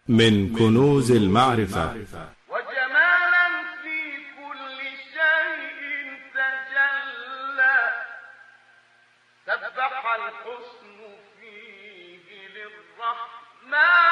من كنوز المعرفة. وجمالا في كل شيء تجلى، سبح الحسن فيه للرحمن.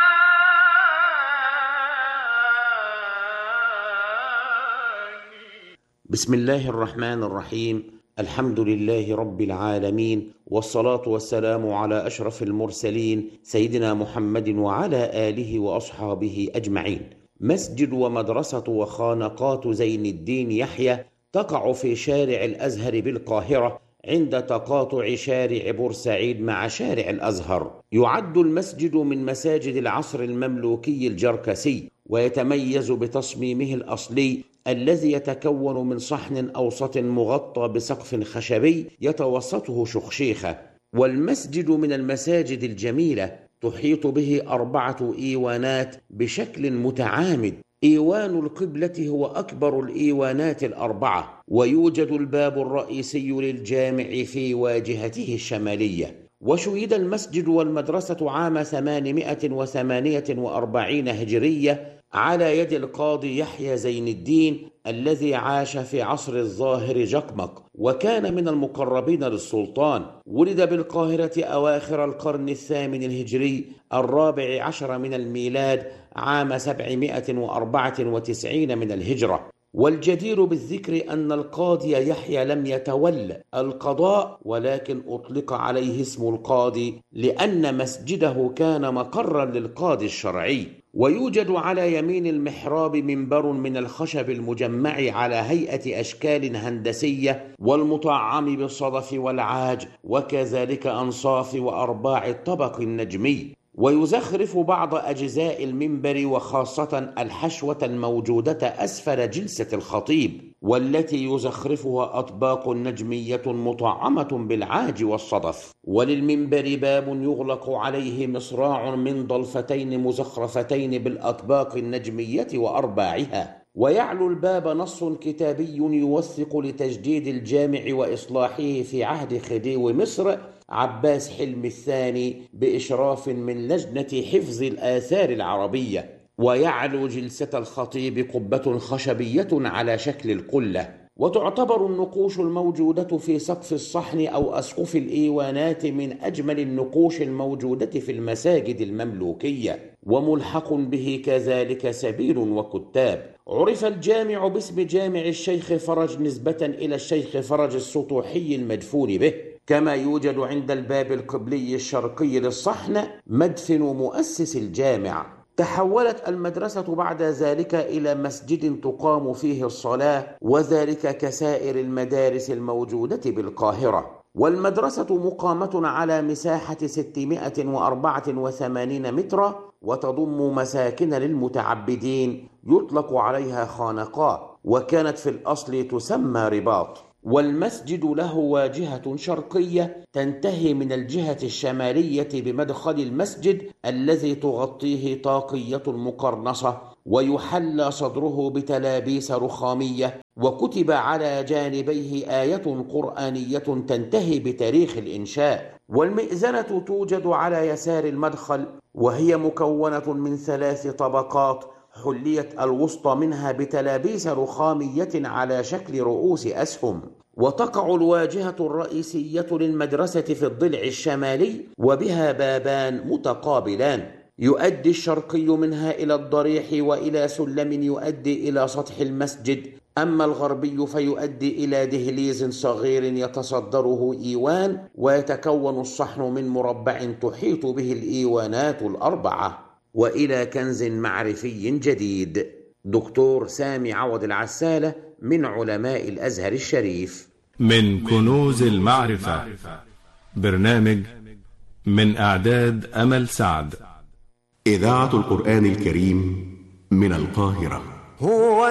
بسم الله الرحمن الرحيم. الحمد لله رب العالمين، والصلاة والسلام على أشرف المرسلين سيدنا محمد وعلى آله وأصحابه أجمعين. مسجد ومدرسة وخانقات زين الدين يحيى تقع في شارع الأزهر بالقاهرة عند تقاطع شارع بورسعيد مع شارع الأزهر. يعد المسجد من مساجد العصر المملوكي الجركسي، ويتميز بتصميمه الأصلي الذي يتكون من صحن أوسط مغطى بسقف خشبي يتوسطه شخشيخة. والمسجد من المساجد الجميلة، تحيط به 4 إيوانات بشكل متعامد. إيوان القبلة هو أكبر الإيوانات ال4، ويوجد الباب الرئيسي للجامع في واجهته الشمالية. وشيد المسجد والمدرسة عام 848 هجرية على يد القاضي يحيى زين الدين الذي عاش في عصر الظاهر جقمق، وكان من المقربين للسلطان. ولد بالقاهرة أواخر القرن الثامن الهجري 14 من الميلاد عام 794 من الهجرة. والجدير بالذكر أن القاضي يحيى لم يتولى القضاء، ولكن أطلق عليه اسم القاضي لأن مسجده كان مقرا للقاضي الشرعي. ويوجد على يمين المحراب منبر من الخشب المجمع على هيئة أشكال هندسية والمطعم بالصدف والعاج، وكذلك أنصاف وأرباع الطبق النجمي. ويزخرف بعض أجزاء المنبر وخاصة الحشوة الموجودة أسفل جلسة الخطيب، والتي يزخرفها أطباق نجمية مطعمة بالعاج والصدف. وللمنبر باب يغلق عليه مصراع من ضلفتين مزخرفتين بالأطباق النجمية وأرباعها. ويعلو الباب نص كتابي يوثق لتجديد الجامع وإصلاحه في عهد خديوي مصر عباس حلمي الثاني بإشراف من لجنة حفظ الآثار العربية. ويعلو جلسة الخطيب قبة خشبية على شكل القلة. وتعتبر النقوش الموجودة في سقف الصحن أو أسقف الإيوانات من أجمل النقوش الموجودة في المساجد المملوكية. وملحق به كذلك سبيل وكتاب. عرف الجامع باسم جامع الشيخ فرج نسبة إلى الشيخ فرج السطوحي المدفون به. كما يوجد عند الباب القبلي الشرقي للصحن مدفن مؤسس الجامع. تحولت المدرسة بعد ذلك إلى مسجد تقام فيه الصلاة، وذلك كسائر المدارس الموجودة بالقاهرة. والمدرسة مقامة على مساحة 684 مترا، وتضم مساكن للمتعبدين يطلق عليها خانقاء، وكانت في الأصل تسمى رباط. والمسجد له واجهة شرقية تنتهي من الجهة الشمالية بمدخل المسجد الذي تغطيه طاقية مقرنصة، ويحلى صدره بتلابيس رخامية، وكتب على جانبيه آية قرآنية تنتهي بتاريخ الإنشاء. والمئذنة توجد على يسار المدخل، وهي مكونة من 3 طبقات، حليت الوسطى منها بتلابيس رخامية على شكل رؤوس أسهم. وتقع الواجهة الرئيسية للمدرسة في الضلع الشمالي، وبها بابان متقابلان، يؤدي الشرقي منها إلى الضريح وإلى سلم يؤدي إلى سطح المسجد، أما الغربي فيؤدي إلى دهليز صغير يتصدره إيوان، ويتكون الصحن من مربع تحيط به الإيوانات ال4. وإلى كنز معرفي جديد. دكتور سامي عوض العسالة من علماء الأزهر الشريف. من كنوز المعرفة، برنامج من إعداد أمل سعد. إذاعة القرآن الكريم من القاهرة. هو